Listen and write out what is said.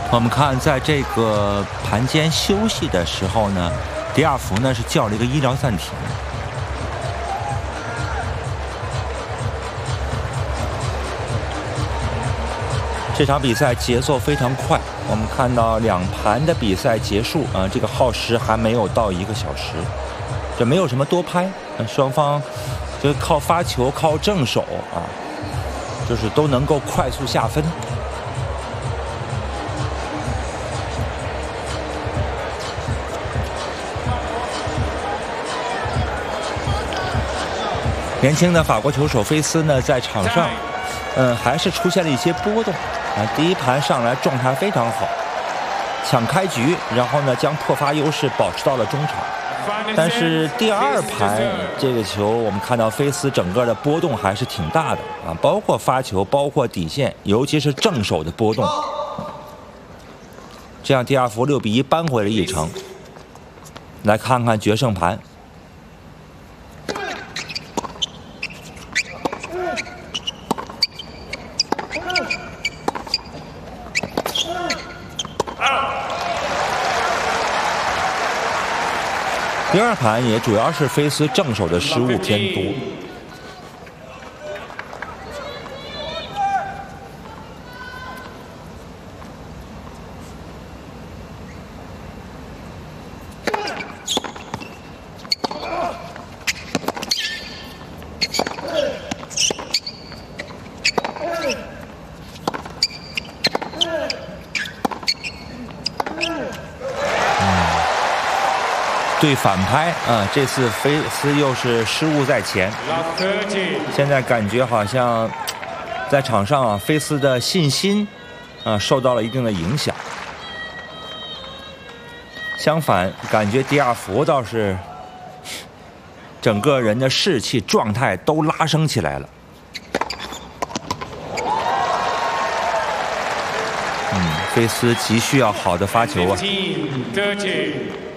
我们看，在这个盘间休息的时候呢，迪亚福呢是叫了一个医疗暂停。这场比赛节奏非常快，我们看到2盘的比赛结束啊，这个耗时还没有到1个小时，这没有什么多拍，双方就靠发球、靠正手啊，就是都能够快速下分。年轻的法国球手菲斯呢，在场上，还是出现了一些波动啊。第1盘上来状态非常好，抢开局，然后呢将破发优势保持到了中场。但是第2盘这个球，我们看到菲斯整个的波动还是挺大的啊，包括发球，包括底线，尤其是正手的波动。这样迪亚福6比1扳回了1城。来看看决胜盘。第2盘也主要是菲斯正手的失误偏多。对反拍啊，这次菲斯又是失误在前。现在感觉好像在场上啊，菲斯的信心啊受到了一定的影响。相反，感觉迪亚福倒是整个人的士气、状态都拉升起来了。菲斯急需要好的发球啊。